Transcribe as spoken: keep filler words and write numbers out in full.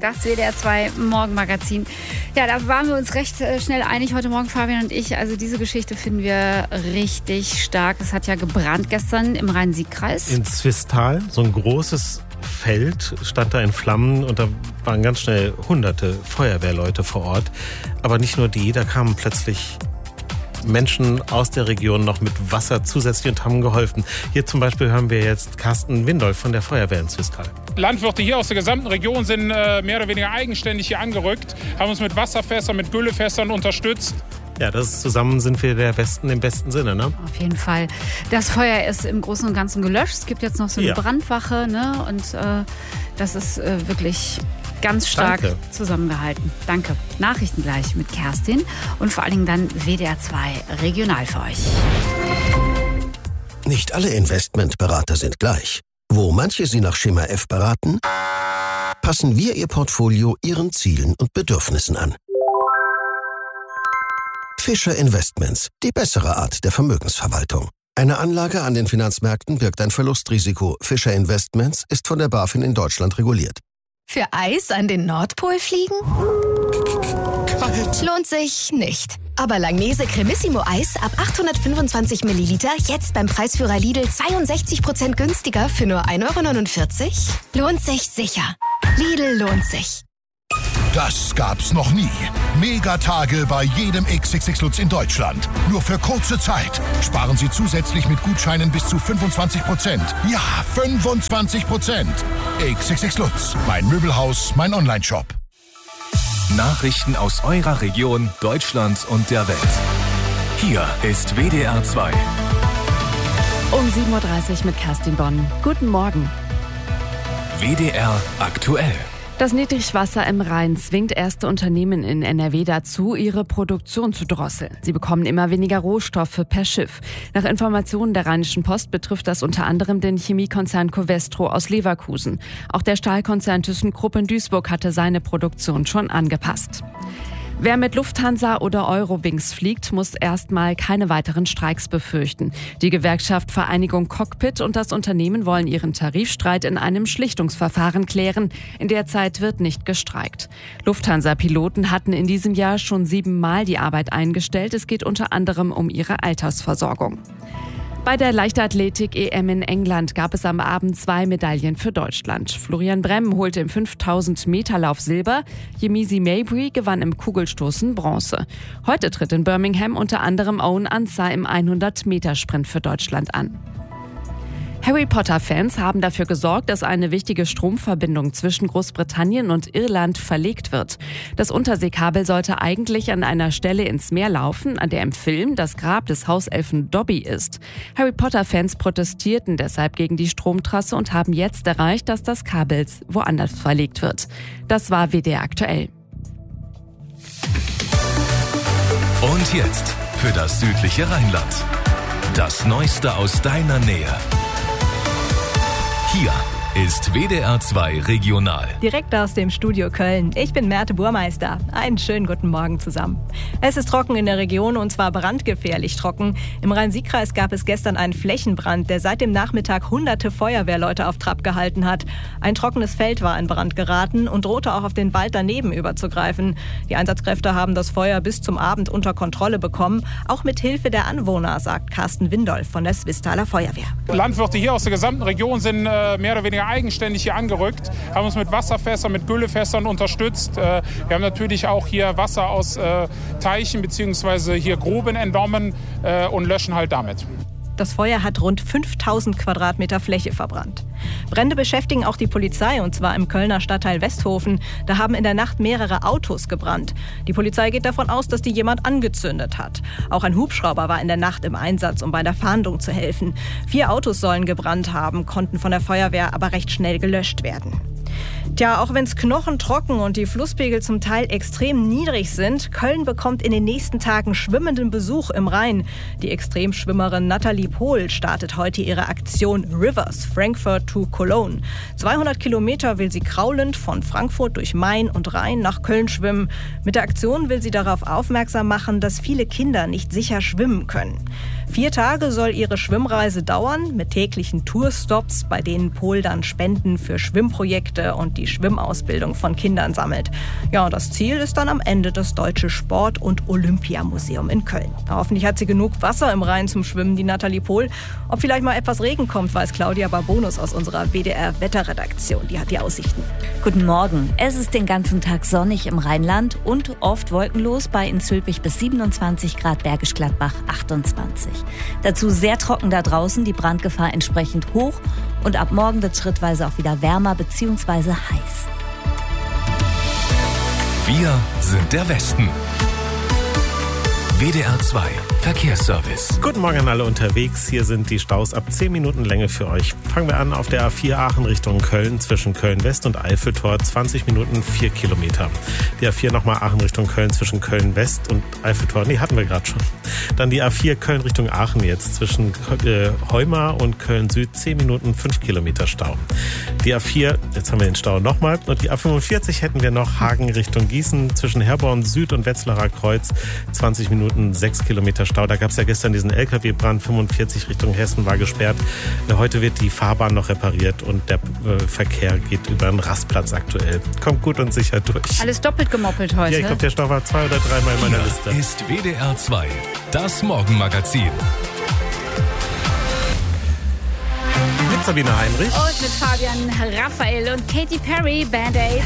Das W D R zwei Morgenmagazin. Ja, da waren wir uns recht äh, schnell einig heute Morgen, Fabian und ich. Also diese Geschichte finden wir richtig stark. Es hat ja gebrannt gestern im Rhein-Sieg-Kreis. In Zwistal, so ein großes Feld stand da in Flammen und da waren ganz schnell hunderte Feuerwehrleute vor Ort. Aber nicht nur die, da kamen plötzlich Menschen aus der Region noch mit Wasser zusätzlich und haben geholfen. Hier zum Beispiel hören wir jetzt Carsten Windolf von der Feuerwehr in Zwistal. Landwirte hier aus der gesamten Region sind äh, mehr oder weniger eigenständig hier angerückt, haben uns mit Wasserfässern, mit Güllefässern unterstützt. Ja, das ist, zusammen sind wir der Westen im besten Sinne, ne? Auf jeden Fall. Das Feuer ist im Großen und Ganzen gelöscht. Es gibt jetzt noch so eine ja. Brandwache, ne? Und äh, das ist äh, wirklich ganz stark Danke. zusammengehalten. Danke. Nachrichten gleich mit Kerstin und vor allen Dingen dann W D R zwei regional für euch. Nicht alle Investmentberater sind gleich. Wo manche Sie nach Schema F beraten, passen wir Ihr Portfolio Ihren Zielen und Bedürfnissen an. Fischer Investments, die bessere Art der Vermögensverwaltung. Eine Anlage an den Finanzmärkten birgt ein Verlustrisiko. Fischer Investments ist von der BaFin in Deutschland reguliert. Für Eis an den Nordpol fliegen? Kalt. Lohnt sich nicht. Aber Langnese Cremissimo Eis ab achthundertfünfundzwanzig Milliliter jetzt beim Preisführer Lidl zweiundsechzig Prozent günstiger für nur ein Euro neunundvierzig? Lohnt sich sicher. Lidl lohnt sich. Das gab's noch nie. Megatage bei jedem X X X Lutz in Deutschland. Nur für kurze Zeit. Sparen Sie zusätzlich mit Gutscheinen bis zu fünfundzwanzig Prozent. Ja, fünfundzwanzig Prozent. X X X Lutz. Mein Möbelhaus, mein Onlineshop. Nachrichten aus eurer Region, Deutschland und der Welt. Hier ist W D R zwei. Um sieben Uhr dreißig mit Kerstin Bonn. Guten Morgen. W D R aktuell. Das Niedrigwasser im Rhein zwingt erste Unternehmen in N R W dazu, ihre Produktion zu drosseln. Sie bekommen immer weniger Rohstoffe per Schiff. Nach Informationen der Rheinischen Post betrifft das unter anderem den Chemiekonzern Covestro aus Leverkusen. Auch der Stahlkonzern ThyssenKrupp in Duisburg hatte seine Produktion schon angepasst. Wer mit Lufthansa oder Eurowings fliegt, muss erstmal keine weiteren Streiks befürchten. Die Gewerkschaft Vereinigung Cockpit und das Unternehmen wollen ihren Tarifstreit in einem Schlichtungsverfahren klären. In der Zeit wird nicht gestreikt. Lufthansa-Piloten hatten in diesem Jahr schon siebenmal die Arbeit eingestellt. Es geht unter anderem um ihre Altersversorgung. Bei der Leichtathletik-E M in England gab es am Abend zwei Medaillen für Deutschland. Florian Bremm holte im fünftausend Meter Lauf Silber, Yemisi Mabry gewann im Kugelstoßen Bronze. Heute tritt in Birmingham unter anderem Owen Ansah im hundert Meter Sprint für Deutschland an. Harry Potter-Fans haben dafür gesorgt, dass eine wichtige Stromverbindung zwischen Großbritannien und Irland verlegt wird. Das Unterseekabel sollte eigentlich an einer Stelle ins Meer laufen, an der im Film das Grab des Hauselfen Dobby ist. Harry Potter-Fans protestierten deshalb gegen die Stromtrasse und haben jetzt erreicht, dass das Kabel woanders verlegt wird. Das war W D R aktuell. Und jetzt für das südliche Rheinland. Das Neueste aus deiner Nähe. Hier ist W D R zwei regional. Direkt aus dem Studio Köln. Ich bin Merte Burmeister. Einen schönen guten Morgen zusammen. Es ist trocken in der Region und zwar brandgefährlich trocken. Im Rhein-Sieg-Kreis gab es gestern einen Flächenbrand, der seit dem Nachmittag hunderte Feuerwehrleute auf Trab gehalten hat. Ein trockenes Feld war in Brand geraten und drohte auch auf den Wald daneben überzugreifen. Die Einsatzkräfte haben das Feuer bis zum Abend unter Kontrolle bekommen. Auch mit Hilfe der Anwohner, sagt Carsten Windolf von der Zwistaler Feuerwehr. Landwirte hier aus der gesamten Region sind äh, mehr oder weniger eigenständig hier angerückt, haben uns mit Wasserfässern, mit Güllefässern unterstützt. Wir haben natürlich auch hier Wasser aus Teichen bzw. hier Gruben entnommen und löschen halt damit. Das Feuer hat rund fünftausend Quadratmeter Fläche verbrannt. Brände beschäftigen auch die Polizei, und zwar im Kölner Stadtteil Westhofen. Da haben in der Nacht mehrere Autos gebrannt. Die Polizei geht davon aus, dass die jemand angezündet hat. Auch ein Hubschrauber war in der Nacht im Einsatz, um bei der Fahndung zu helfen. Vier Autos sollen gebrannt haben, konnten von der Feuerwehr aber recht schnell gelöscht werden. Tja, auch wenn es knochentrocken und die Flusspegel zum Teil extrem niedrig sind, Köln bekommt in den nächsten Tagen schwimmenden Besuch im Rhein. Die Extremschwimmerin Nathalie Pohl startet heute ihre Aktion Rivers, Frankfurt to Cologne. zweihundert Kilometer will sie kraulend von Frankfurt durch Main und Rhein nach Köln schwimmen. Mit der Aktion will sie darauf aufmerksam machen, dass viele Kinder nicht sicher schwimmen können. Vier Tage soll ihre Schwimmreise dauern, mit täglichen Tourstops, bei denen Pohl dann Spenden für Schwimmprojekte und die die Schwimmausbildung von Kindern sammelt. Ja, das Ziel ist dann am Ende das Deutsche Sport- und Olympiamuseum in Köln. Hoffentlich hat sie genug Wasser im Rhein zum Schwimmen, die Nathalie Pohl. Ob vielleicht mal etwas Regen kommt, weiß Claudia Barbonus aus unserer W D R-Wetterredaktion. Die hat die Aussichten. Guten Morgen. Es ist den ganzen Tag sonnig im Rheinland und oft wolkenlos bei in Zülpich bis siebenundzwanzig Grad, Bergisch Gladbach achtundzwanzig. Dazu sehr trocken da draußen, die Brandgefahr entsprechend hoch und ab morgen wird schrittweise auch wieder wärmer bzw. heiß. Wir sind der Westen. W D R zwei Verkehrsservice. Guten Morgen an alle unterwegs. Hier sind die Staus ab zehn Minuten Länge für euch. Fangen wir an auf der A vier Aachen Richtung Köln zwischen Köln-West und Eiffeltor. zwanzig Minuten, vier Kilometer. Die A vier nochmal Aachen Richtung Köln zwischen Köln-West und Eiffeltor. Nee, hatten wir gerade schon. Dann die A vier Köln Richtung Aachen jetzt zwischen äh, Heumar und Köln-Süd. zehn Minuten, fünf Kilometer Stau. Die A vier, jetzt haben wir den Stau nochmal. Und die A fünfundvierzig hätten wir noch Hagen Richtung Gießen zwischen Herborn Süd und Wetzlarer Kreuz. zwanzig Minuten, sechs Kilometer Stau. Da gab es ja gestern diesen L K W-Brand, fünfundvierzig Richtung Hessen war gesperrt. Heute wird die Fahrbahn noch repariert und der äh, Verkehr geht über den Rastplatz aktuell. Kommt gut und sicher durch. Alles doppelt gemoppelt heute. Ja, ich glaube, der Stau war zwei oder dreimal in meiner Hier Liste. ist W D R zwei, das Morgenmagazin. Mit Sabine Heinrich. Und mit Fabian Raphael und Katy Perry, Band-Aid.